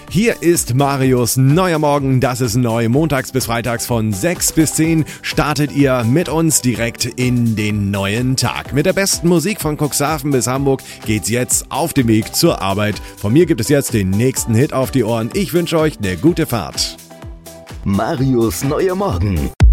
Hier ist Marius neuer Morgen, das ist neu. Montags bis freitags von 6 bis 10 startet ihr mit uns direkt in den neuen Tag. Mit der besten Musik von Cuxhaven bis Hamburg geht's jetzt auf den Weg zur Arbeit. Von mir gibt es jetzt den nächsten Hit auf die Ohren. Ich wünsche euch eine gute Fahrt. Marius neuer Morgen.